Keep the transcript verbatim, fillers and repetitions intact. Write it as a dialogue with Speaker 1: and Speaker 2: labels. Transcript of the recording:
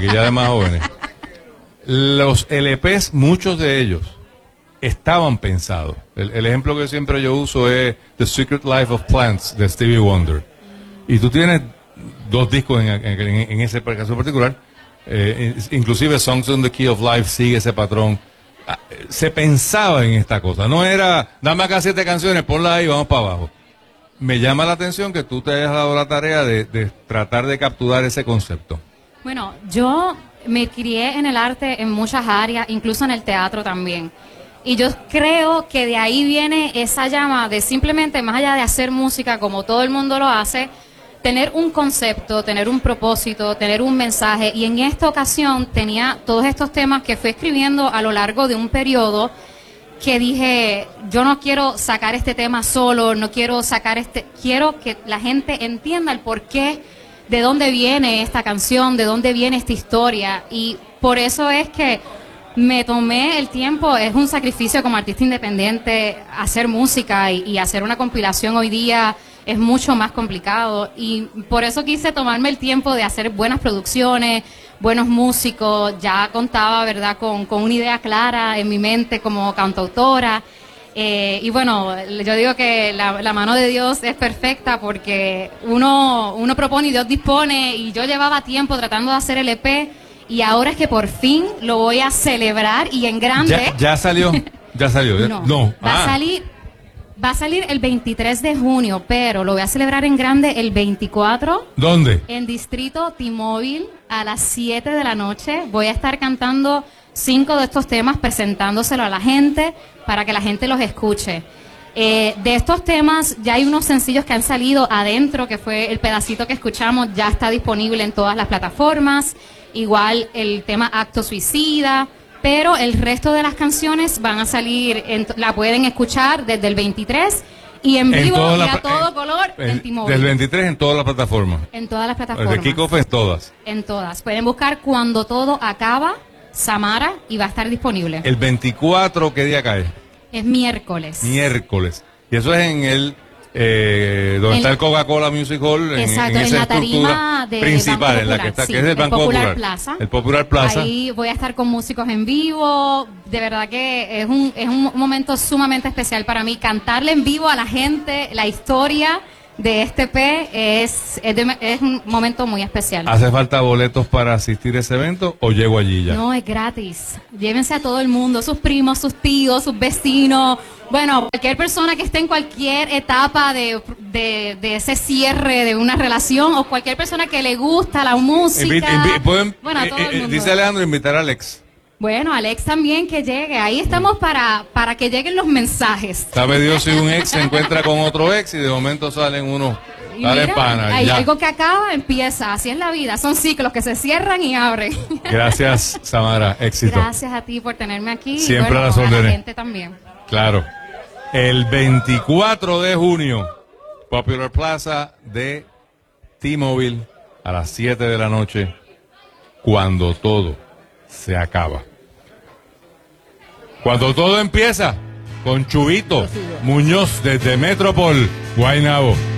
Speaker 1: aquí ya de más jóvenes. Los L Pes, muchos de ellos, estaban pensados. El, el ejemplo que siempre yo uso es The Secret Life of Plants de Stevie Wonder. Y tú tienes dos discos en, en, en ese caso particular. Eh, inclusive Songs on the Key of Life sigue ese patrón. Se pensaba en esta cosa. No era, dame acá siete canciones, ponla ahí y vamos para abajo. Me llama la atención que tú te hayas dado la tarea de, de tratar de capturar ese concepto.
Speaker 2: Bueno, yo me crié en el arte en muchas áreas, incluso en el teatro también. Y yo creo que de ahí viene esa llama de simplemente, más allá de hacer música como todo el mundo lo hace, tener un concepto, tener un propósito, tener un mensaje. Y en esta ocasión tenía todos estos temas que fui escribiendo a lo largo de un periodo que dije, yo no quiero sacar este tema solo, no quiero sacar este, quiero que la gente entienda el porqué, de dónde viene esta canción, de dónde viene esta historia. Y por eso es que me tomé el tiempo, es un sacrificio como artista independiente, hacer música y, y hacer una compilación hoy día es mucho más complicado, y por eso quise tomarme el tiempo de hacer buenas producciones, buenos músicos. Ya contaba, ¿verdad?, con, con una idea clara en mi mente como cantautora, eh, y bueno, yo digo que la, la mano de Dios es perfecta, porque uno, uno propone y Dios dispone, y yo llevaba tiempo tratando de hacer el E P, y ahora es que por fin lo voy a celebrar, y en grande.
Speaker 1: ¿Ya, ya salió? ¿Ya salió? ¿Ya?
Speaker 2: No,
Speaker 1: no.
Speaker 2: Va
Speaker 1: Ah.
Speaker 2: a salir... Va a salir el veintitrés de junio, pero lo voy a celebrar en grande el veinticuatro.
Speaker 1: ¿Dónde?
Speaker 2: En Distrito T-Mobile a las siete de la noche. Voy a estar cantando cinco de estos temas, presentándoselo a la gente para que la gente los escuche. Eh, de estos temas ya hay unos sencillos que han salido adentro, que fue el pedacito que escuchamos, ya está disponible en todas las plataformas. Igual el tema Acto Suicida. Pero el resto de las canciones van a salir, en, la pueden escuchar desde el veintitrés y en vivo y a todo en, color en T-Mobile.
Speaker 1: Del veintitrés en todas las plataformas.
Speaker 2: En todas las plataformas.
Speaker 1: El de Kickoff es todas.
Speaker 2: En todas. Pueden buscar Cuando Todo Acaba, Samara, y va a estar disponible.
Speaker 1: El veinticuatro, ¿qué día cae?
Speaker 2: Es miércoles.
Speaker 1: Miércoles. Y eso es en el... Eh, donde el, está el Coca-Cola Music Hall, en,
Speaker 2: exacto,
Speaker 1: en esa
Speaker 2: en la
Speaker 1: estructura
Speaker 2: tarima de
Speaker 1: principal,
Speaker 2: Banco
Speaker 1: en la que está,
Speaker 2: sí,
Speaker 1: que es el Banco
Speaker 2: Popular,
Speaker 1: Popular
Speaker 2: Plaza.
Speaker 1: El Popular Plaza.
Speaker 2: Ahí voy a estar con músicos en vivo. De verdad que es un, es un momento sumamente especial para mí. Cantarle en vivo a la gente la historia de este P es, es, de, es un momento muy especial.
Speaker 1: ¿Hace falta boletos para asistir a ese evento o llego allí ya?
Speaker 2: No, es gratis. Llévense a todo el mundo, sus primos, sus tíos, sus vecinos. Bueno, cualquier persona que esté en cualquier etapa de, de, de ese cierre de una relación, o cualquier persona que le gusta la música.
Speaker 1: Invi invi ¿pueden,
Speaker 2: bueno, a todo
Speaker 1: eh,
Speaker 2: el mundo.
Speaker 1: Dice Alejandro invitar a Alex.
Speaker 2: Bueno, Alex también que llegue. Ahí estamos para, para que lleguen los mensajes.
Speaker 1: Sabe Dios si un ex se encuentra con otro ex y de momento salen unos... Dale pana,
Speaker 2: hay
Speaker 1: ya.
Speaker 2: algo que acaba, empieza. Así es la vida. Son ciclos que se cierran y abren.
Speaker 1: Gracias, Samara. Éxito.
Speaker 2: Gracias a ti por tenerme aquí.
Speaker 1: Siempre
Speaker 2: y bueno,
Speaker 1: a las órdenes.
Speaker 2: A la gente también.
Speaker 1: Claro. El veinticuatro de junio, Popular Plaza de T-Mobile a las siete de la noche, Cuando Todo se Acaba. Cuando todo empieza, con Chubito Muñoz desde Metropol, Guaynabo.